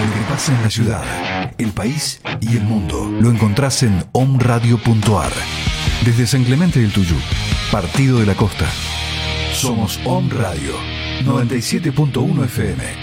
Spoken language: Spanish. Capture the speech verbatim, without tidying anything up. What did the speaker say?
Lo que pasa en la ciudad, el país y el mundo lo encontrás en omradio punto ar. Desde San Clemente del Tuyú, Partido de la Costa. Somos Om Radio noventa y siete punto uno F M.